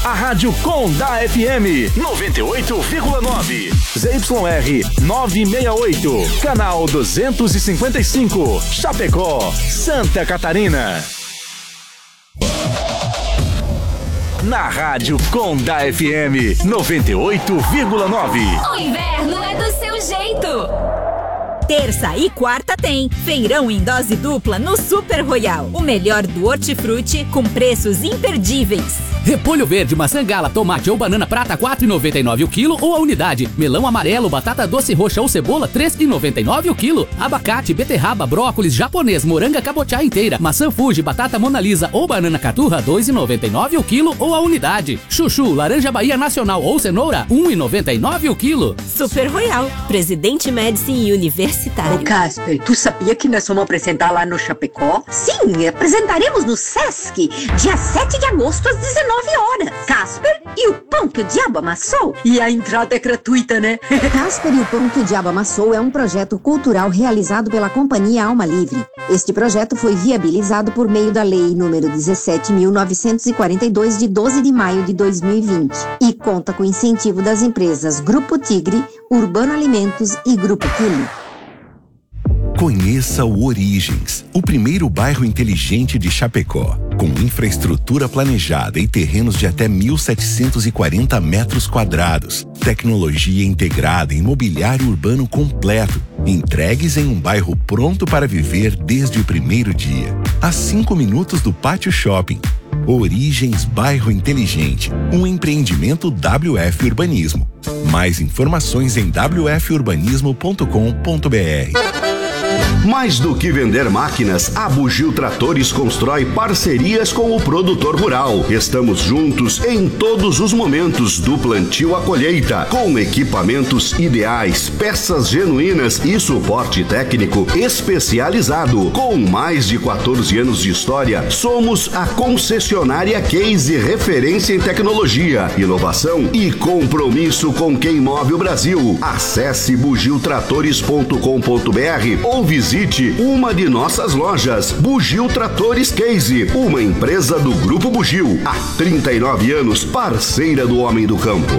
A Rádio Com da FM 98,9. ZYR 968. Canal 255. Chapecó, Santa Catarina. Na Rádio Com da FM 98,9. O inverno é do seu jeito. Terça e quarta tem feirão em dose dupla no Super Royal. O melhor do hortifruti com preços imperdíveis. Repolho verde, maçã gala, tomate ou banana prata 4,99 o quilo ou a unidade. Melão amarelo, batata doce roxa ou cebola 3,99 o quilo. Abacate, beterraba, brócolis, japonês, moranga cabotiá inteira, maçã Fuji, batata Mona Lisa ou banana caturra 2,99 o quilo ou a unidade. Chuchu, laranja Bahia Nacional ou cenoura 1,99 o quilo. Super Royal, Presidente Médici e Universitário. Ô Casper, tu sabia que nós vamos apresentar lá no Chapecó? Sim, apresentaremos no Sesc, dia 7 de agosto às 19 horas. Casper e o Pão que o Diabo Amassou. E a entrada é gratuita, né? Casper e o Pão que o Diabo Amassou é um projeto cultural realizado pela Companhia Alma Livre. Este projeto foi viabilizado por meio da Lei número 17.942, de 12 de maio de 2020. E conta com incentivo das empresas Grupo Tigre, Urbano Alimentos e Grupo Quilo. Conheça o Origens, o primeiro bairro inteligente de Chapecó, com infraestrutura planejada e terrenos de até 1.740 metros quadrados, tecnologia integrada e mobiliário urbano completo, entregues em um bairro pronto para viver desde o primeiro dia, a 5 minutos do Pátio Shopping. Origens Bairro Inteligente, um empreendimento WF Urbanismo. Mais informações em wfurbanismo.com.br. Mais do que vender máquinas, a Bugio Tratores constrói parcerias com o produtor rural. Estamos juntos em todos os momentos, do plantio à colheita, com equipamentos ideais, peças genuínas e suporte técnico especializado. Com mais de 14 anos de história, somos a concessionária Case, referência em tecnologia, inovação e compromisso com quem move o Brasil. Acesse bugiotratores.com.br ou visite uma de nossas lojas. Bugio Tratores Case, uma empresa do Grupo Bugio. Há 39 anos, parceira do homem do campo.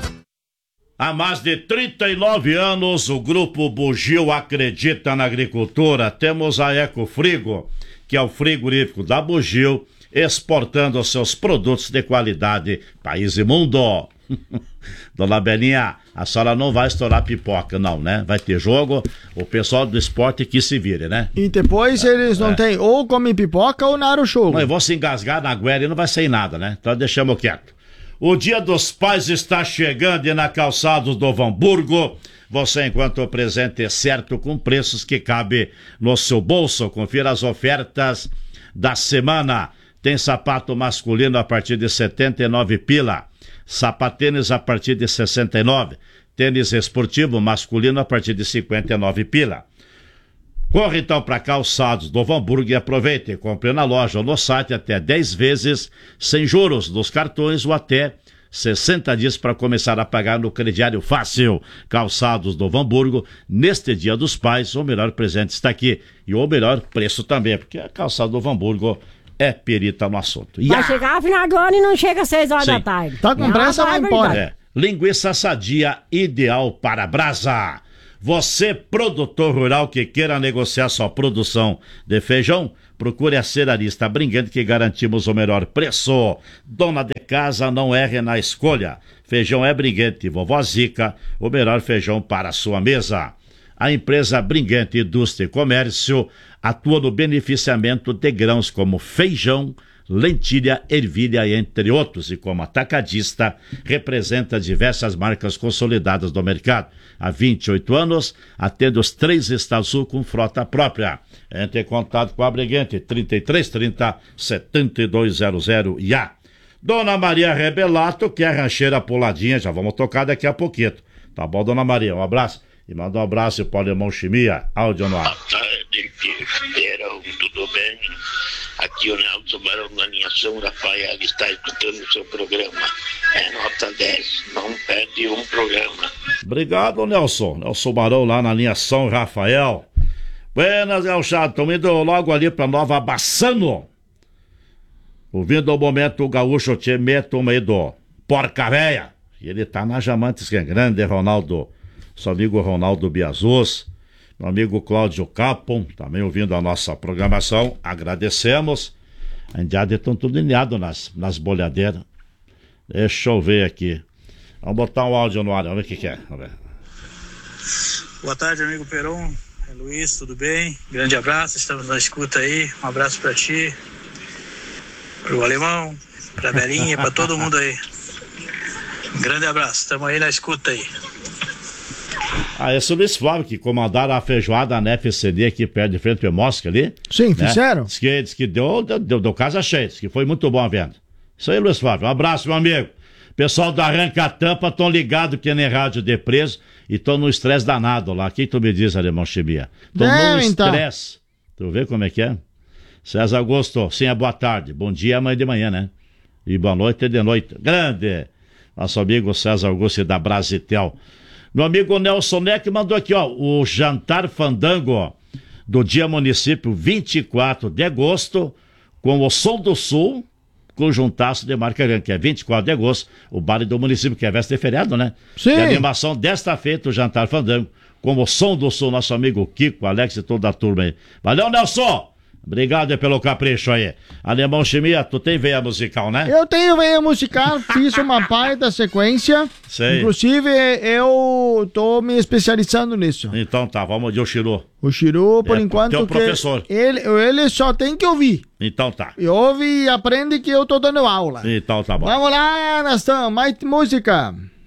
Há mais de 39 anos, o Grupo Bugio acredita na agricultura. Temos a Ecofrigo, que é o frigorífico da Bugio, exportando os seus produtos de qualidade, país e mundo. Dona Belinha, a senhora não vai estourar pipoca, não, né? Vai ter jogo, o pessoal do esporte que se vire, né? E depois eles não têm, ou comem pipoca ou naram o show. Não, eu vou se engasgar na guerra e não vai sair nada, né? Então deixamos quieto. O Dia dos Pais está chegando e na Calçados do Novo Hamburgo você encontra o presente certo com preços que cabe no seu bolso. Confira as ofertas da semana. Tem sapato masculino a partir de 79 pila. Sapatênis a partir de 69, tênis esportivo masculino a partir de 59 pila. Corre então para Calçados do Novo Hamburgo e aproveite. Compre na loja ou no site até 10 vezes sem juros dos cartões ou até 60 dias para começar a pagar no crediário fácil. Calçados do Novo Hamburgo, neste Dia dos Pais, o melhor presente está aqui e o melhor preço também, porque a Calçados do Novo Hamburgo é perita no assunto. Vai chegar a final do ano e não chega às 6 horas da tarde. Tá com pressa, vai embora. Linguiça sadia, ideal para brasa. Você, produtor rural que queira negociar sua produção de feijão, procure a Cearista Bringuete que garantimos o melhor preço. Dona de casa, não erre na escolha. Feijão é Bringuete, Vovó Zica, o melhor feijão para a sua mesa. A empresa Bringuete Indústria e Comércio atua no beneficiamento de grãos como feijão, lentilha, ervilha, entre outros, e como atacadista representa diversas marcas consolidadas do mercado. Há 28 anos, atende os 3 estados sul com frota própria. Entre em contato com a Bringuete, 3330-7200 e a Dona Maria Rebelato, que é a rancheira puladinha, já vamos tocar daqui a pouquinho. Tá bom, Dona Maria? Um abraço. E manda um abraço para o Alemão Chimia, áudio no ar. Boa tarde, Verão, tudo bem? Aqui o Nelson Barão da linha São Rafael está escutando o seu programa. É nota 10, não perde um programa. Obrigado, Nelson. Nelson Barão lá na linha São Rafael. Buenas, El Chato. Estamos indo logo ali para Nova Bassano. Ouvindo o momento o gaúcho te meto medo. Porca véia. E ele tá na Jamantes, que é grande, Ronaldo. Seu amigo Ronaldo Biazuz. Meu amigo Cláudio Capon, também ouvindo a nossa programação. Agradecemos. A indiada estão tudo alinhado nas bolhadeiras. Deixa eu ver aqui. Vamos botar um áudio no ar, vamos ver o que é. Vamos ver. Boa tarde, amigo Peron. É Luiz, tudo bem? Grande abraço, estamos na escuta aí. Um abraço pra ti, pro Alemão, pra Belinha, pra todo mundo aí. Um grande abraço, estamos aí na escuta aí. Esse é o Luiz Flávio, que comandaram a feijoada na FCD aqui perto de frente ao Mosca ali. Sim, né? Fizeram. Diz que deu casa cheia, diz que foi muito bom a venda. Isso aí, Luiz Flávio. Um abraço, meu amigo. Pessoal da Arranca Tampa estão ligados que é na Rádio de Preso e estão no estresse danado lá. O que tu me diz, Alemão Chimia? Estão no estresse. Tu vê como é que é? César Augusto, sim, boa tarde. Bom dia, amanhã de manhã, né? E boa noite de noite. Grande! Nosso amigo César Augusto da Brasitel. Meu amigo Nelson Neck mandou aqui, ó, o jantar fandango do Dia Município 24 de agosto com o Som do Sul, conjuntaço de Marca, que é 24 de agosto, o baile do município, que é véspera de feriado, né? Sim. E a animação desta feita, o jantar fandango, com o Som do Sul, nosso amigo Kiko, Alex e toda a turma aí. Valeu, Nelson! Obrigado pelo capricho aí. Alemão Chimia, tu tem veia musical, né? Eu tenho veia musical, fiz uma baita sequência. Sei. Inclusive, eu tô me especializando nisso. Então tá, vamos de Oxiru. O Chiru, por enquanto, teu professor. Ele só tem que ouvir. Então tá. E ouve e aprende que eu tô dando aula. Então tá bom. Vamos lá, Nastão, mais música.